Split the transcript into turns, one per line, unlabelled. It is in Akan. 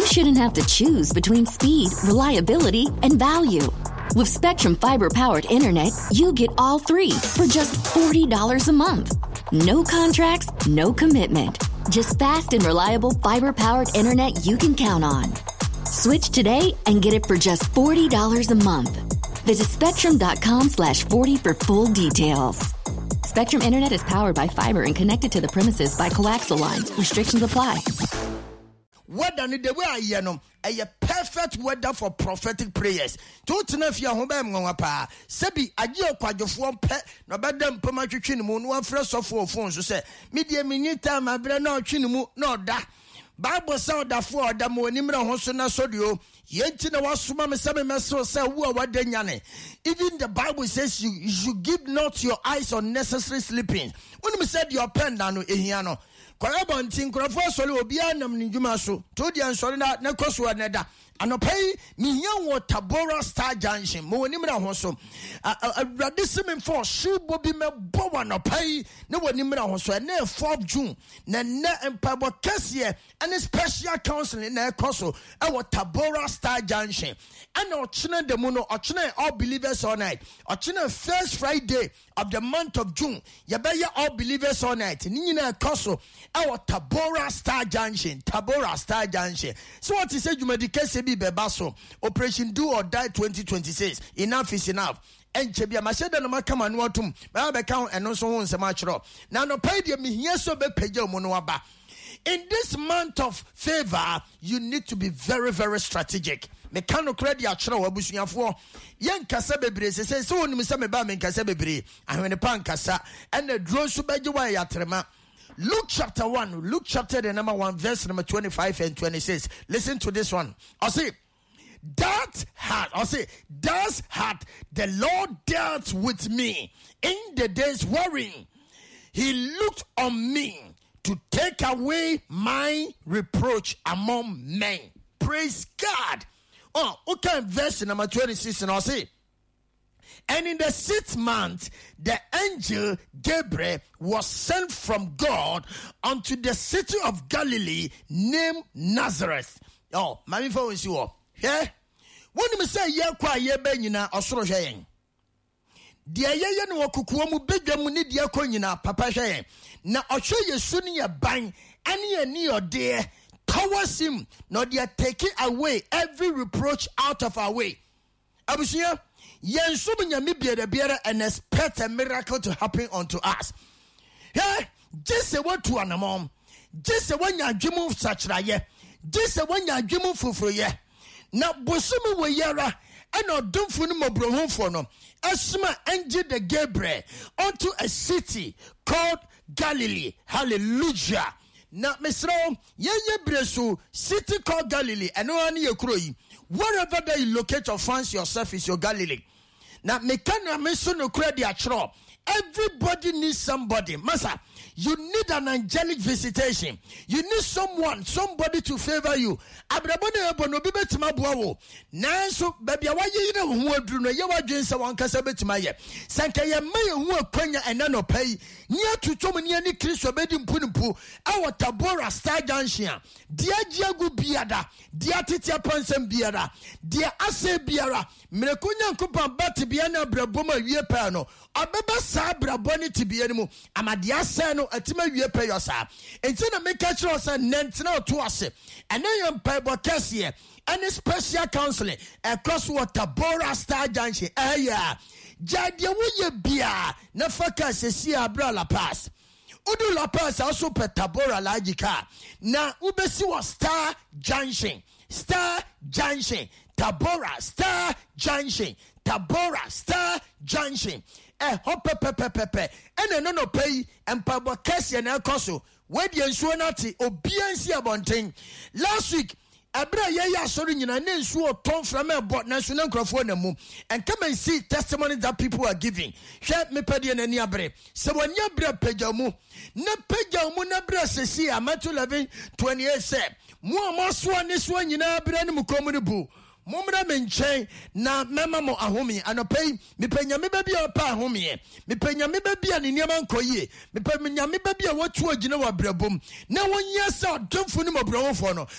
shouldn't have to choose between speed, reliability, and value. With Spectrum Fiber-powered internet, you get all three for just $40 a month. No contracts, no commitment. Just fast and reliable fiber-powered internet you can count on. Switch today and get it for just $40 a month. Visit spectrum.com/40 for full details. Spectrum Internet is powered by fiber and connected to the premises by coaxial lines. Restrictions apply.
Weather ni the way I know a perfect weather for prophetic prayers. Totena fia ho ba mwa pa. Sebi agye okwadwofo mpe no bedam pama twetwe ni mu no afre sofo phone so say media minita mabre na otwe ni mu na oda. Bible say oda fo oda mo animra ho so na sodio. Yenti na wasoma me se me meso say wo a wada nyane. Even the Bible says you should give not your eyes unnecessary sleeping. When me said your pen na no ehia no. Kwaba ntin krofo sole obi anam ni dwuma so to dia nsore na koso aneda anopai mi hia wo Tabora Star Junction mo woni mra ho so awrade semen for shubo bi me bo anopai ne woni mra ho so na 4th June na empabo kase and special counseling na koso e wo Tabora Star Junction and ochine de mu no ochine all believers all night ochine first Friday of the month of June yebeye all believers all night ni nyina koso our Tabora Star Junction. So what is it? You may declare be bebaso. Operation Do or Die 2026. Enough is enough. And Chebia Masheda no makama nuatum. Ba count and also on some matchro. Now no pay the me here so be pejo monoaba. In this month of favor, you need to be very, very strategic. Mekano credit achro wabusuafo yen kasa bebre se so oni misa me ba men kasa bebre ahwene pan kasa and the drone so beje wa yatrema. Luke chapter 1, Luke chapter the number 1, verse number 25 and 26. Listen to this one. I say, thus had the Lord dealt with me in the days wherein he looked on me to take away my reproach among men. Praise God. Oh, okay, verse number 26, and I'll say, and in the 6th month, the angel Gabriel was sent from God unto the city of Galilee named Nazareth. Oh, mami for you all. Yeah? When you say ye kwa ye benyina osoro hwen. Dia ye no okukuo mu bedwam ni dia konyina papa hwen. Na ohwe Yesu ni ye ban ane ani ode towards him. No dia take away every reproach out of our way. Abusia Yensu nyame biara and expect a miracle to happen unto us. Hey, just say what to anamom. Just say when you adwemu sachra ye. Just say when you adwemu fufuro ye. Na bosumi we yara and odumfu ni mobrohunfo no. Asma angel the Gabriel unto a city called Galilee. Hallelujah. Na mesro ye bresu city called Galilee and no ani ekroyi. Wherever that you locate or find yourself is your Galilee. Now, mekana meso no credit achro. Everybody needs somebody. Masa, you need an angelic visitation. You need somebody to favor you. Abrabone ebono bibe timabuawo. Nanso baby awaye yina hu adru no ye wadwen se wankasa betima ye. Sanka ye maye hu akwanya ena no pai. Nia tutom ne ani Kristo bedi mpunimpu. Awo Tabora Star Junction. Dia giagu biada. Dia titia pansem biada. Dia ase biara. Mrekunya nkupa bati biana abraboma wie pa no. Abeba sa abraboni tibie mu. Amadia se no atima wie pa yosa. Enti na meka kire osa nentina oto ase. Ene ye mpaibo kese any special counseling across Tabora Star Junction. Yeah. Jadia wo bia na faka sesi abra la pass. Udu la pass also pe Tabora logika. Na ubesi wa Star Junction. Tabora Star Junction. Tabora Star Junction. Hope. And no pay and pabo kesi na koso. Where the insuanati obiansi abonting. Last week Abra ya sorry nyina na nsuo ton from a bot na so na nkrofo na mu and come and see testimony that people are giving. Hwe me pede na ni abre. Se wonya bra pajamu na pajamu na bra sesi amatu 11:28 say mu amaso ne so nyina bra ne mukomu ne bu. Mumra menchen na mema mo ahomi anopai mepenya me baby opa ahomi mepenya me baby ani niam nkoye mepenya me baby a watu agina wa brabom na wonya sa odamfo ni mo brabom fo no